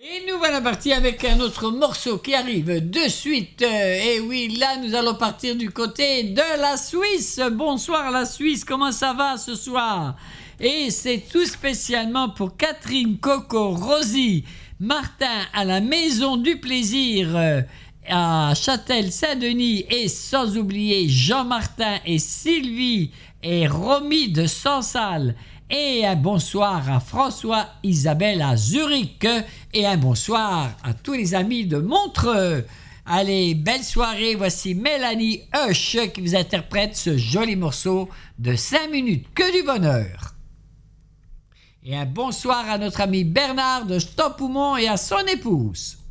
Et nous voilà partis avec un autre morceau qui arrive de suite. Et oui, là, nous allons partir du côté de la Suisse. Bonsoir la Suisse, comment ça va ce soir? Et c'est tout spécialement pour Catherine, Coco, Rosie, Martin à la Maison du Plaisir à Châtel-Saint-Denis et sans oublier Jean-Martin et Sylvie et Romy de Sansal. Et un bonsoir à François Isabelle à Zurich et un bonsoir à tous les amis de Montreux. Allez, belle soirée, voici Mélanie Hush qui vous interprète ce joli morceau de 5 minutes, que du bonheur. Et un bonsoir à notre ami Bernard de Stopoumont et à son épouse.